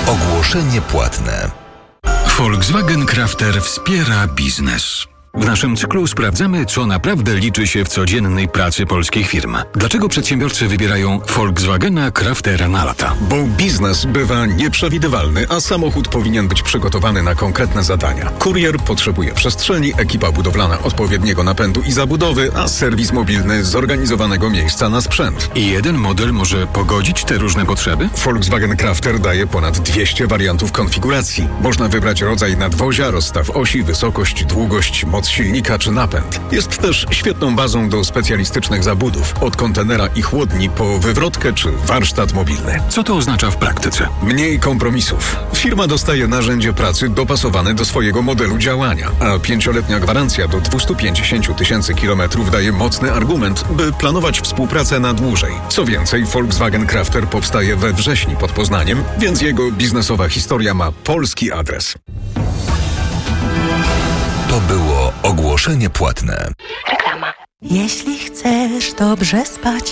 Ogłoszenie płatne. Volkswagen Crafter wspiera biznes. W naszym cyklu sprawdzamy, co naprawdę liczy się w codziennej pracy polskich firm. Dlaczego przedsiębiorcy wybierają Volkswagena Craftera na lata? Bo biznes bywa nieprzewidywalny, a samochód powinien być przygotowany na konkretne zadania. Kurier potrzebuje przestrzeni, ekipa budowlana odpowiedniego napędu i zabudowy, a serwis mobilny zorganizowanego miejsca na sprzęt. I jeden model może pogodzić te różne potrzeby? Volkswagen Crafter daje ponad 200 wariantów konfiguracji. Można wybrać rodzaj nadwozia, rozstaw osi, wysokość, długość, moc silnika czy napęd. Jest też świetną bazą do specjalistycznych zabudów, od kontenera i chłodni po wywrotkę czy warsztat mobilny. Co to oznacza w praktyce? Mniej kompromisów. Firma dostaje narzędzie pracy dopasowane do swojego modelu działania, a 5-letnia gwarancja do 250 tysięcy kilometrów daje mocny argument, by planować współpracę na dłużej. Co więcej, Volkswagen Crafter powstaje we Wrześni pod Poznaniem, więc jego biznesowa historia ma polski adres. To było ogłoszenie płatne. Reklama. Jeśli chcesz dobrze spać,